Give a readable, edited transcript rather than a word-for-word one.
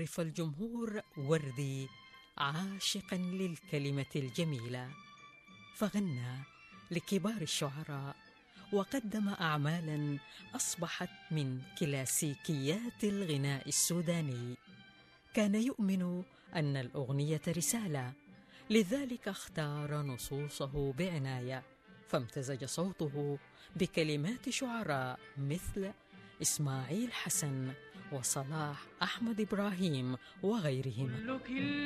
عرف الجمهور وردي عاشقا للكلمة الجميلة، فغنى لكبار الشعراء وقدم أعمالا أصبحت من كلاسيكيات الغناء السوداني. كان يؤمن أن الأغنية رسالة، لذلك اختار نصوصه بعناية، فامتزج صوته بكلمات شعراء مثل إسماعيل حسن وصلاح أحمد إبراهيم وغيرهم.